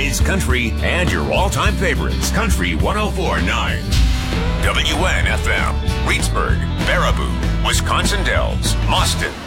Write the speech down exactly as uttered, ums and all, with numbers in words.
today's country, and your all-time favorites. Country one oh four point nine. W N F M. Reedsburg, Baraboo, Wisconsin Dells, Mauston,